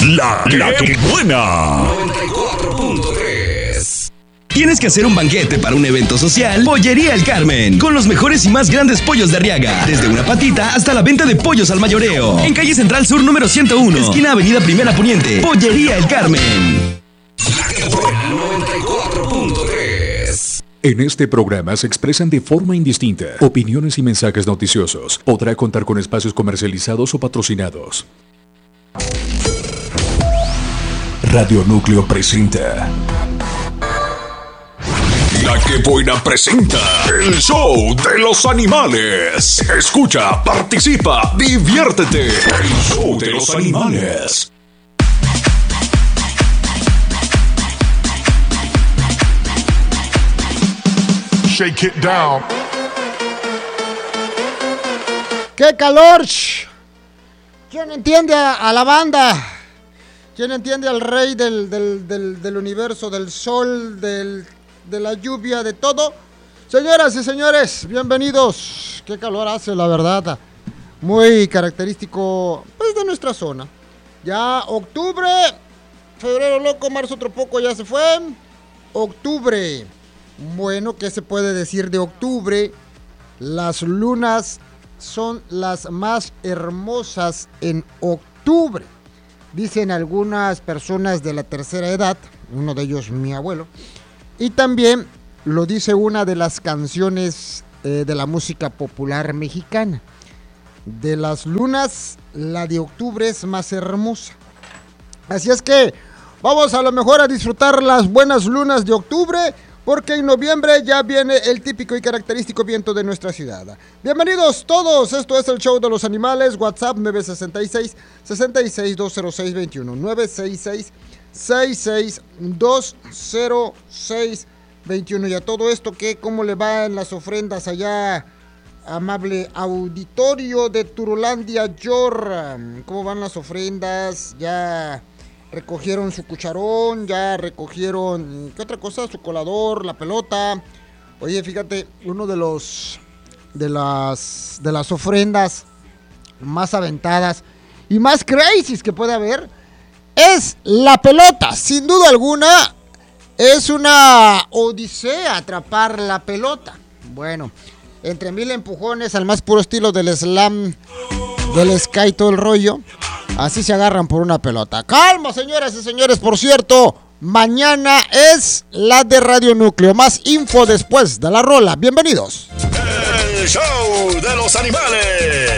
La que buena. 94.3. ¿Tienes que hacer un banquete para un evento social? Pollería El Carmen, con los mejores y más grandes pollos de Arriaga. Desde una patita hasta la venta de pollos al mayoreo. En calle Central Sur número 101, esquina Avenida Primera Poniente. Pollería El Carmen. La que buena. 94.3. En este programa se expresan de forma indistinta opiniones y mensajes noticiosos. Podrá contar con espacios comercializados o patrocinados. Radio Núcleo presenta. La que buena presenta el show de los animales. Escucha, participa, diviértete. El show de los animales. Shake it down. ¡Qué calor! ¿Quién entiende a la banda? ¿Quién entiende al rey del universo, del sol, de la lluvia, de todo? Señoras y señores, bienvenidos. Qué calor hace, la verdad. Muy característico, pues, de nuestra zona. Ya octubre, febrero loco, marzo otro poco ya se fue. Octubre. Bueno, ¿qué se puede decir de octubre? Las lunas son las más hermosas en octubre. Dicen algunas personas de la tercera edad, uno de ellos mi abuelo, y también lo dice una de las canciones de la música popular mexicana. De las lunas, la de octubre es más hermosa. Así es que vamos a lo mejor a disfrutar las buenas lunas de octubre, porque en noviembre ya viene el típico y característico viento de nuestra ciudad. Bienvenidos todos, esto es el show de los animales. WhatsApp 966-66-206-21, 966-66-206-21. Y a todo esto, ¿cómo le va en las ofrendas allá, amable auditorio de Turulandia, Yor? ¿Cómo van las ofrendas? ¿Ya recogieron su cucharón? ¿Ya recogieron, qué otra cosa? Su colador, la pelota. Oye, fíjate, uno de las ofrendas más aventadas y más crazies que puede haber es la pelota. Sin duda alguna, es una odisea atrapar la pelota. Bueno, entre 1000 empujones al más puro estilo del slam, del sky, todo el rollo. Así se agarran por una pelota. ¡Calma, señoras y señores! Por cierto, mañana es la de Radio Núcleo. Más info después de la rola. Bienvenidos. El show de los animales.